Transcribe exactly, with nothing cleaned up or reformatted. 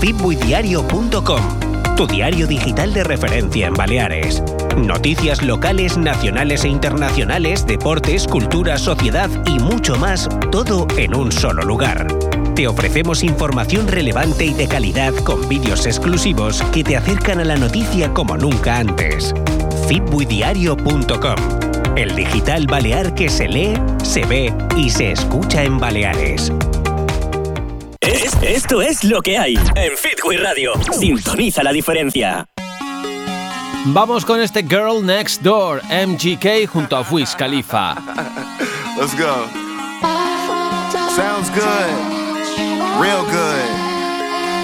fitbuidiario punto com, tu diario digital de referencia en Baleares. Noticias locales, nacionales e internacionales, deportes, cultura, sociedad y mucho más, todo en un solo lugar. Te ofrecemos información relevante y de calidad con vídeos exclusivos que te acercan a la noticia como nunca antes. fitbuidiario punto com, el digital balear que se lee, se ve y se escucha en Baleares. Es, esto es lo que hay en Fitway Radio. Sintoniza la diferencia. Vamos con este Girl Next Door, M G K junto a Wiz Khalifa. Let's go. Sounds good. Real good.